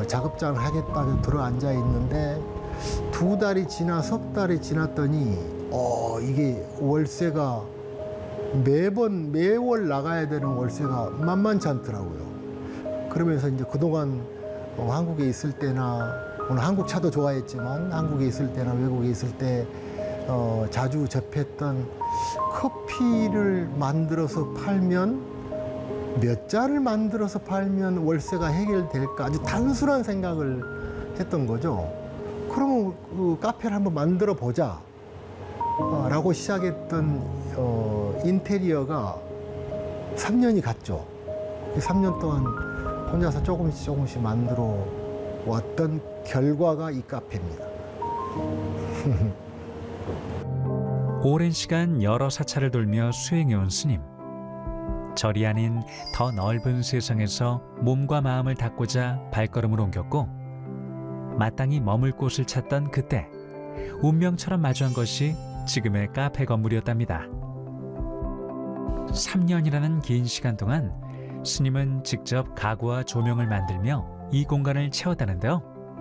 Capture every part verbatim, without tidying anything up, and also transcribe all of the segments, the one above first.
작업장을 하겠다고 들어앉아 있는데 두 달이 지나 석 달이 지났더니 어 이게 월세가 매번 매월 나가야 되는 월세가 만만치 않더라고요. 그러면서 이제 그동안 어, 한국에 있을 때나 오늘 한국 차도 좋아했지만 한국에 있을 때나 외국에 있을 때 어, 자주 접했던 커피를 만들어서 팔면 몇 잔을 만들어서 팔면 월세가 해결될까 아주 단순한 생각을 했던 거죠. 그러면 그 카페를 한번 만들어 보자 어, 라고 시작했던 어, 인테리어가 삼 년이 갔죠. 삼 년 동안 혼자서 조금씩 조금씩 만들어 왔던 결과가 이 카페입니다. 오랜 시간 여러 사찰을 돌며 수행해온 스님. 절이 아닌 더 넓은 세상에서 몸과 마음을 닫고자 발걸음을 옮겼고 마땅히 머물 곳을 찾던 그때 운명처럼 마주한 것이 지금의 카페 건물이었답니다. 삼 년이라는 긴 시간 동안 스님은 직접 가구와 조명을 만들며 이 공간을 채웠다는데요.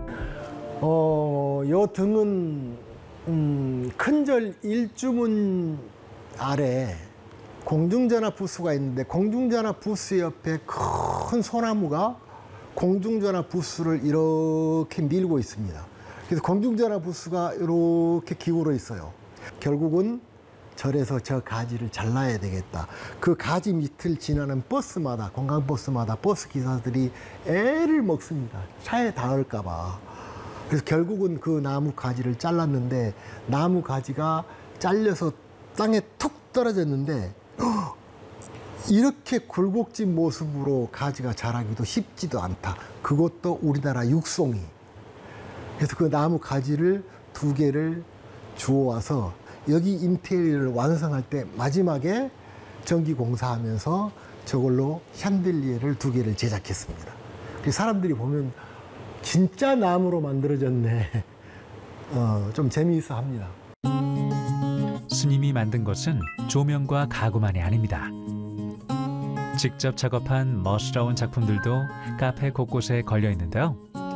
어, 요 등은 음, 큰절 일주문 아래 공중전화 부스가 있는데 공중전화 부스 옆에 큰 소나무가 공중전화 부스를 이렇게 밀고 있습니다. 그래서 공중전화 부스가 이렇게 기울어 있어요. 결국은 절에서 저 가지를 잘라야 되겠다. 그 가지 밑을 지나는 버스마다, 관광버스마다 버스 기사들이 애를 먹습니다. 차에 닿을까 봐. 그래서 결국은 그 나무 가지를 잘랐는데 나무 가지가 잘려서 땅에 툭 떨어졌는데 이렇게 굴곡진 모습으로 가지가 자라기도 쉽지도 않다. 그것도 우리나라 육송이. 그래서 그 나무 가지를 두 개를 주워와서 여기 인테리어를 완성할 때 마지막에 전기 공사하면서 저걸로 샹들리에를 두 개를 제작했습니다. 그래서 사람들이 보면 진짜 나무로 만들어졌네. 어, 좀 재미있어 합니다. 스님이 만든 것은 조명과 가구만이 아닙니다. 직접 작업한 멋스러운 작품들도 카페 곳곳에 걸려 있는데요.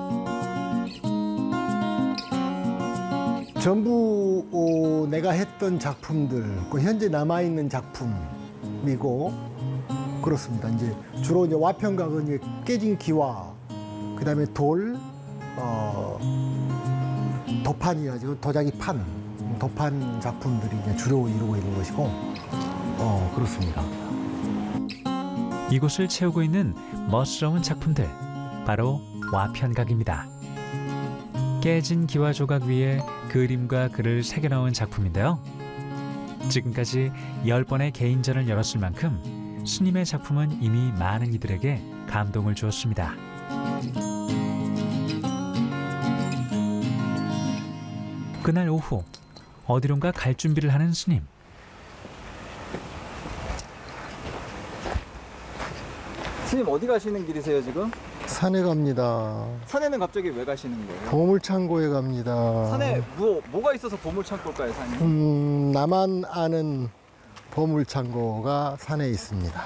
전부 어, 내가 했던 작품들, 그 현재 남아있는 작품이고 그렇습니다. 이제 주로 이제 와평각은 이제 깨진 기와, 그 다음에 돌, 어, 도판이라죠. 도자기 판, 도판 작품들이 이제 주로 이루고 있는 것이고, 어, 그렇습니다. 이곳을 채우고 있는 멋스러운 작품들, 바로 와편각입니다. 깨진 기와 조각 위에 그림과 글을 새겨넣은 작품인데요. 지금까지 열 번의 개인전을 열었을 만큼 스님의 작품은 이미 많은 이들에게 감동을 주었습니다. 그날 오후, 어디론가 갈 준비를 하는 스님. 스님 어디 가시는 길이세요 지금? 산에 갑니다. 산에는 갑자기 왜 가시는 거예요? 보물창고에 갑니다. 산에 뭐, 뭐가 있어서 보물창고일까요, 산이? 음, 나만 아는 보물창고가 산에 있습니다.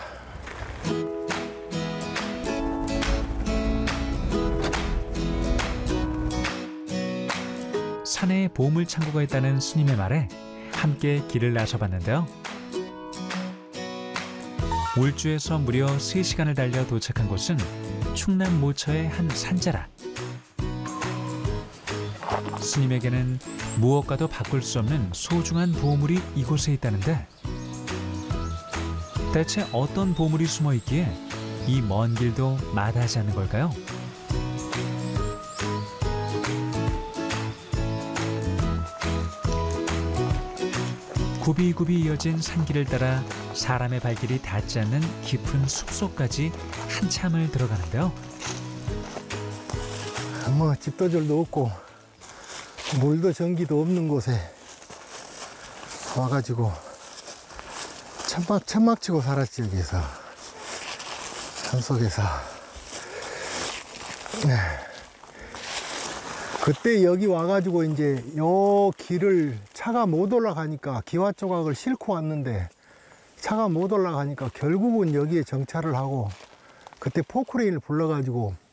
산에 보물창고가 있다는 스님의 말에 함께 길을 나서봤는데요. 울주에서 무려 세 시간을 달려 도착한 곳은 충남 모처의 한 산자락. 스님에게는 무엇과도 바꿀 수 없는 소중한 보물이 이곳에 있다는데 대체 어떤 보물이 숨어 있기에 이 먼 길도 마다하지 않는 걸까요? 굽이굽이 이어진 산길을 따라 사람의 발길이 닿지 않는 깊은 숲속까지 한참을 들어가는데요. 뭐 집도 절도 없고 물도 전기도 없는 곳에 와가지고 천막 천막 치고 살았지. 여기서 산속에서. 네. 그때 여기 와가지고 이제 요 길을 차가 못 올라가니까 기와 조각을 싣고 왔는데 차가 못 올라가니까 결국은 여기에 정차를 하고 그때 포크레인을 불러가지고